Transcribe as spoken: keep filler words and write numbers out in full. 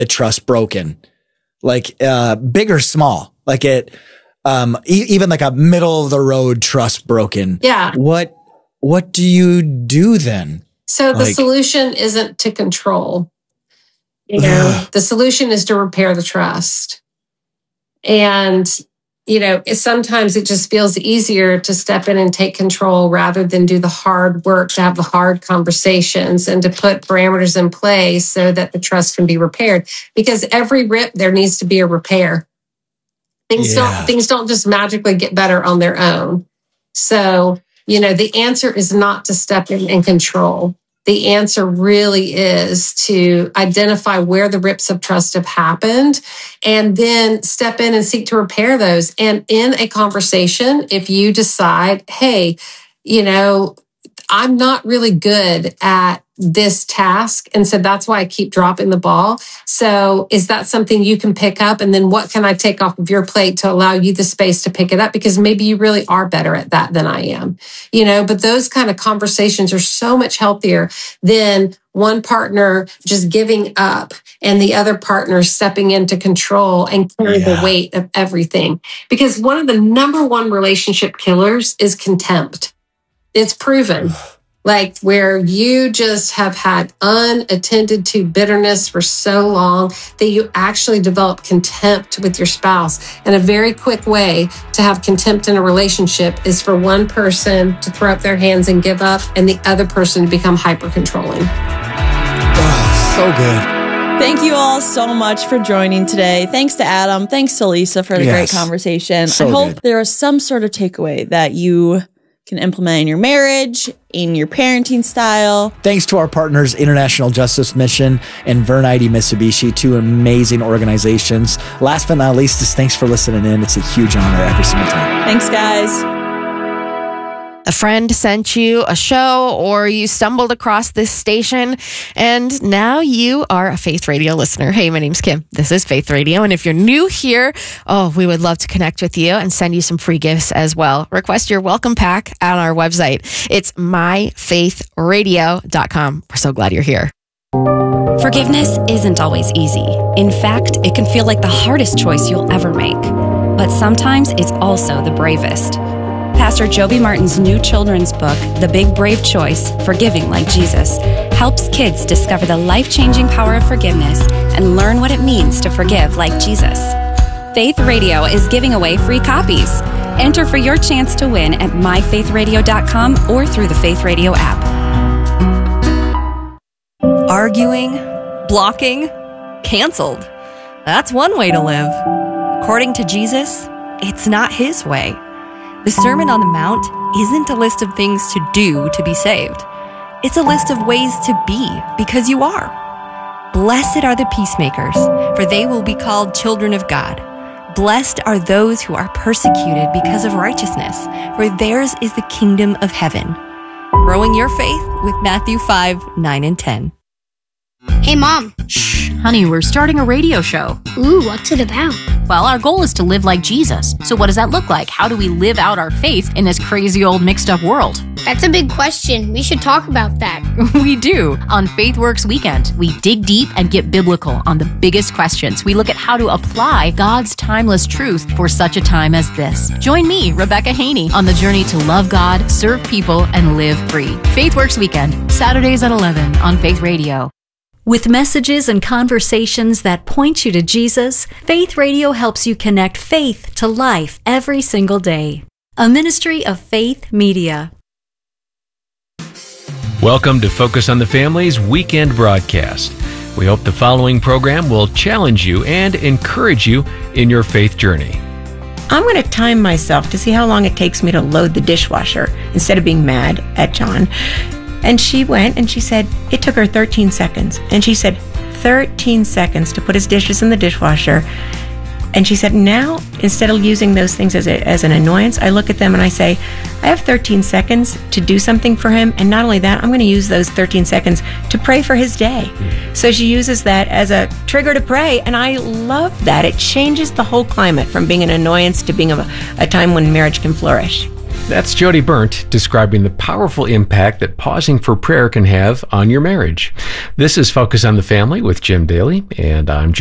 a trust broken? Like, uh, big or small? Like it, um, e- even like a middle of the road trust broken. Yeah. What, what do you do then? So the Like- solution isn't to control. You know, the solution is to repair the trust. And, you know, it, sometimes it just feels easier to step in and take control rather than do the hard work, to have the hard conversations and to put parameters in place so that the trust can be repaired. Because every rip, there needs to be a repair. Things Yeah. don't, things don't just magically get better on their own. So, you know, the answer is not to step in and control. The answer really is to identify where the rips of trust have happened and then step in and seek to repair those. And in a conversation, if you decide, hey, you know, I'm not really good at this task. And so that's why I keep dropping the ball. So is that something you can pick up? And then what can I take off of your plate to allow you the space to pick it up? Because maybe you really are better at that than I am, you know, but those kind of conversations are so much healthier than one partner just giving up and the other partner stepping into control and carry Yeah. the weight of everything. Because one of the number one relationship killers is contempt. It's proven. Like where you just have had unattended to bitterness for so long that you actually develop contempt with your spouse. And a very quick way to have contempt in a relationship is for one person to throw up their hands and give up and the other person to become hyper controlling. Oh, so good. Thank you all so much for joining today. Thanks to Adam. Thanks to Lisa for the Yes. great conversation. So I hope good. there is some sort of takeaway that you can implement in your marriage, in your parenting style. Thanks to our partners, International Justice Mission and Vernity Mitsubishi, two amazing organizations. Last but not least, is thanks for listening in. It's a huge honor every single time. Thanks, guys. A friend sent you a show or you stumbled across this station and now you are a Faith Radio listener. Hey, my name's Kim. This is Faith Radio. And if you're new here, oh, we would love to connect with you and send you some free gifts as well. Request your welcome pack on our website. It's my faith radio dot com. We're so glad you're here. Forgiveness isn't always easy. In fact, it can feel like the hardest choice you'll ever make. But sometimes it's also the bravest. Pastor Joby Martin's new children's book, The Big Brave Choice, Forgiving Like Jesus, helps kids discover the life-changing power of forgiveness and learn what it means to forgive like Jesus. Faith Radio is giving away free copies. Enter for your chance to win at my faith radio dot com or through the Faith Radio app. Arguing, blocking, canceled. That's one way to live. According to Jesus, it's not his way. The Sermon on the Mount isn't a list of things to do to be saved. It's a list of ways to be because you are. Blessed are the peacemakers, for they will be called children of God. Blessed are those who are persecuted because of righteousness, for theirs is the kingdom of heaven. Growing your faith with Matthew five, nine, and ten. Hey, Mom. Shh, honey, we're starting a radio show. Ooh, what's it about? Well, our goal is to live like Jesus. So what does that look like? How do we live out our faith in this crazy old mixed up world? That's a big question. We should talk about that. We do. On FaithWorks Weekend, we dig deep and get biblical on the biggest questions. We look at how to apply God's timeless truth for such a time as this. Join me, Rebecca Haney, on the journey to love God, serve people, and live free. FaithWorks Weekend, Saturdays at eleven on Faith Radio. With messages and conversations that point you to Jesus, Faith Radio helps you connect faith to life every single day. A ministry of Faith Media. Welcome to Focus on the Family's weekend broadcast. We hope the following program will challenge you and encourage you in your faith journey. I'm going to time myself to see how long it takes me to load the dishwasher instead of being mad at John. And she went and she said it took her thirteen seconds. And she said thirteen seconds to put his dishes in the dishwasher. And she said, now, instead of using those things as, a, as an annoyance, I look at them and I say, I have thirteen seconds to do something for him. And not only that, I'm going to use those thirteen seconds to pray for his day. So she uses that as a trigger to pray. And I love that. It changes the whole climate from being an annoyance to being a, a time when marriage can flourish. That's Jody Burnt describing the powerful impact that pausing for prayer can have on your marriage. This is Focus on the Family with Jim Daly, and I'm